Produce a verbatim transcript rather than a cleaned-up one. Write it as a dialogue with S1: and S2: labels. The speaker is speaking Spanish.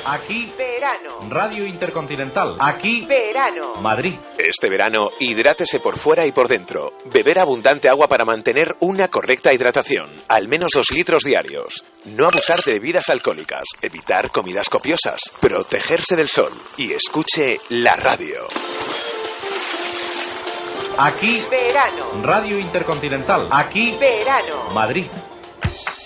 S1: Aquí,
S2: verano.
S1: Radio Intercontinental. Aquí,
S2: verano.
S1: Madrid.
S3: Este verano, hidrátese por fuera y por dentro. Beber abundante agua para mantener una correcta hidratación. Al menos dos litros diarios. No abusar de bebidas alcohólicas. Evitar comidas copiosas. Protegerse del sol. Y escuche la radio.
S1: Aquí,
S2: verano.
S1: Radio Intercontinental. Aquí,
S2: verano.
S1: Madrid.